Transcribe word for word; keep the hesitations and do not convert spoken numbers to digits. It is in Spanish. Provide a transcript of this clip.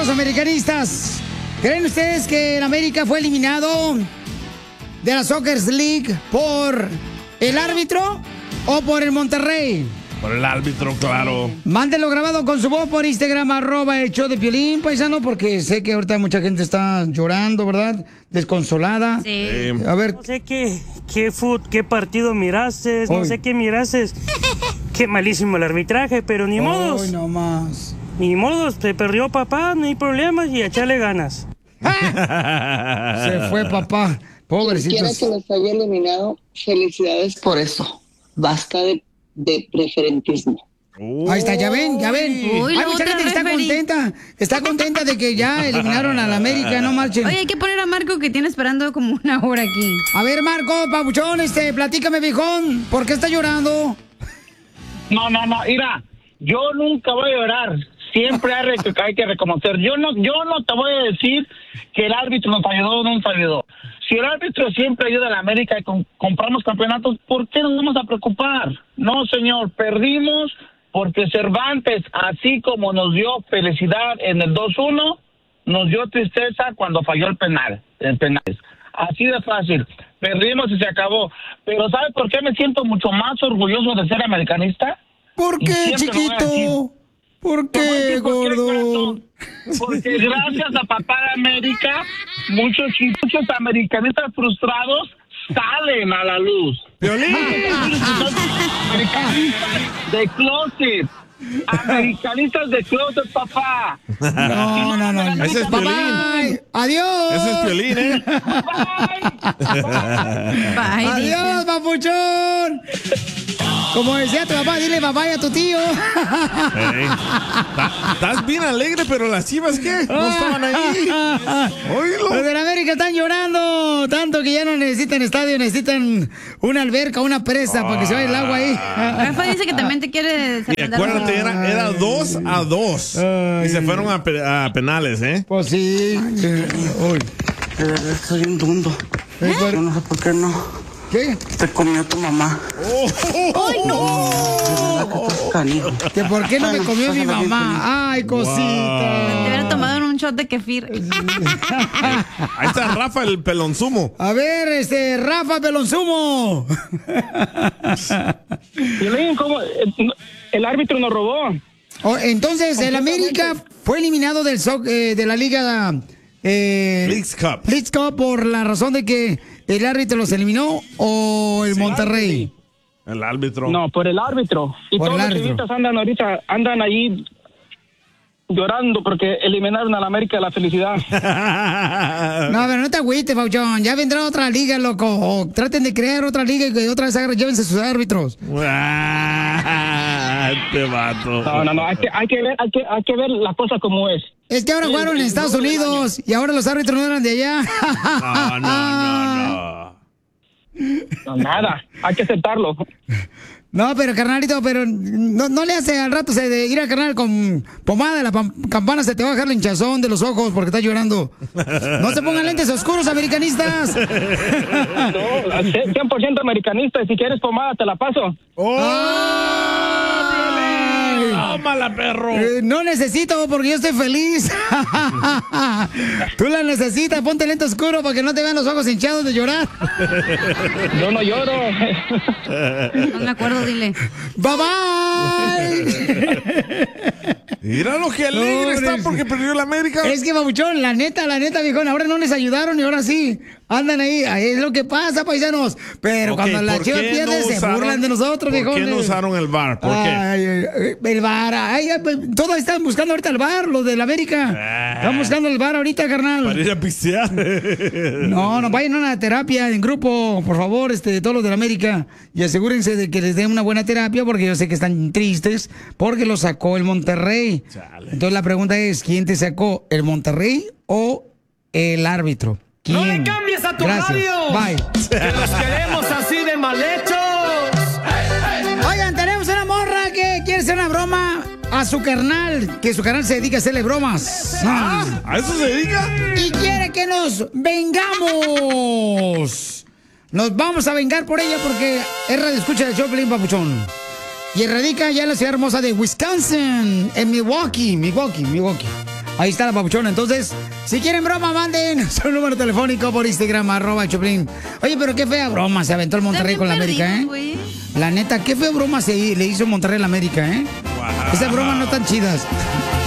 los americanistas. ¿Creen ustedes que el América fue eliminado de la Soccer League por el árbitro o por el Monterrey? Por el árbitro, claro. Mándenlo grabado con su voz por Instagram, arroba el show de Piolín, paisano, porque sé que ahorita mucha gente está llorando, ¿verdad? Desconsolada. Sí. A ver. No sé qué, qué, food, qué partido miraste, no sé qué miraste. Qué malísimo el arbitraje, pero ni modos. Ay, no más. Ni modos, se perdió papá, no hay problemas y echarle ganas. Se fue papá, pobrecito. Quiera que los haya eliminado, felicidades por eso. Basta de, de preferentismo. Ahí está, ya ven, ya ven. Uy, hay la mucha otra gente que está referí. contenta. Está contenta de que ya eliminaron a la América, no marchen. Oye, hay que poner a Marco que tiene esperando como una hora aquí. A ver, Marco, papuchón, este, platícame, viejón. ¿Por qué está llorando? No, no, no, mira, yo nunca voy a llorar. Siempre hay, hay que reconocer. Yo no, yo no te voy a decir que el árbitro nos ayudó o no nos ayudó. Si el árbitro siempre ayuda a la América y con, compramos campeonatos, ¿por qué nos vamos a preocupar? No, señor, perdimos porque Cervantes, así como nos dio felicidad en el dos uno, nos dio tristeza cuando falló el penal, el penales. Así de fácil. Perdimos y se acabó. Pero ¿sabe por qué me siento mucho más orgulloso de ser americanista? ¿Por qué, chiquito? ¿Por qué, gordo? Porque gracias a Papá de América, muchos muchos americanistas frustrados salen a la luz. ¡Piolín! Americanistas de closet. Americanistas de closet, papá. No, no, no. Ese es Piolín. Bye. Adiós. Ese es Piolín, ¿eh? Bye, Adiós, papuchón. Como decía tu papá, dile papá a tu tío. Hey, estás bien alegre, pero las Chivas, ¿qué? No estaban ahí. Oílo. Los de la América están llorando tanto que ya no necesitan estadio, necesitan una alberca, una presa para que se vaya el agua ahí. Rafa dice que también te quiere Y acuérdate, era, era dos a dos. Ay. Y se fueron a, pe- a penales, ¿eh? Pues sí. Uy. Soy un dundo. ¿Eh? Yo no sé por qué no. ¿Qué? Te comió tu mamá. ¡Ay, no! Canijo. ¿Que por qué no me Bueno, comió mi pásala bien mamá? ¡Ay, cosita! Te hubiera tomado en un shot de kefir. Ahí está Rafa, el pelonzumo. A ver, este, Rafa Pelonzumo. Piolín, ¿cómo? El árbitro nos robó. Oh, entonces, el América fue eliminado del soc- eh, de la Liga eh, Leagues Cup. Leagues Cup por la razón de que el árbitro los eliminó o el Monterrey. El árbitro. No, por el árbitro. Y Por todos el los árbitro. chivitas andan ahorita, andan ahí llorando porque eliminaron a la América de la felicidad. No, pero no te agüites, Pauchón. Ya vendrá otra liga, loco. O traten de crear otra liga y que otra vez agarren- llévense sus árbitros. Ah, este vato. No, no, no, hay que, hay que ver, hay que, hay que ver la cosa como es. Es que ahora jugaron en Estados Unidos y ahora los árbitros no eran de allá. No, no, no, no. No, nada, hay que aceptarlo. No, pero carnalito, pero no, no le hace al rato se de ir a carnal con pomada de la pam- campana, se te va a bajar la hinchazón de los ojos porque estás llorando. No se pongan lentes oscuros, americanistas. No, cien por ciento americanista, y si quieres pomada te la paso. ¡Ay! ¡Tómala, perro! Eh, no necesito porque yo estoy feliz. Tú la necesitas, ponte lente oscuro para que no te vean los ojos hinchados de llorar. Yo no lloro. No me acuerdo, dile. Bye bye. Mira lo que alegre No, está es- porque perdió la América. Es que, babuchón, la neta, la neta, viejón, ahora no les ayudaron y ahora sí. Andan ahí, ahí es lo que pasa, paisanos. Pero Ok, cuando la ¿por chiva qué pierde, no se usaron- burlan de nosotros, ¿Por viejón. qué no usaron el V A R? ¿Por qué? Ay, ay, ay, el V A R, ay, ay, pues, todos están buscando ahorita el V A R, los del América. Ah. Están buscando el V A R ahorita, carnal. Para ir a pistear. No, no vayan a una terapia en grupo, por favor, este, todos los de la América. Y asegúrense de que les den una buena terapia, porque yo sé que están tristes, porque lo sacó el Monterrey. Chale. Entonces la pregunta es, ¿quién te sacó? ¿El Monterrey o el árbitro? ¿Quién? ¡No le cambies a tu Gracias. radio! Bye. ¡Que los queremos así de mal hechos! Oigan, tenemos una morra que quiere hacer una broma a su carnal, que su carnal se dedica a hacerle bromas. Ah, ¿a eso se dedica? Y quiere que nos vengamos. Nos vamos a vengar por ella porque es radio escucha del show Pelín Papuchón. Y radica ya en la ciudad hermosa de Wisconsin, en Milwaukee, Milwaukee, Milwaukee. Ahí está la papuchona. Entonces, si quieren broma, manden su número telefónico por Instagram, arroba Choplin. Oye, pero qué fea broma se aventó el Monterrey con la América, ¿eh? Wey. La neta, qué fea broma se le hizo Monterrey a la América, ¿eh? Wow. Esas bromas no tan chidas.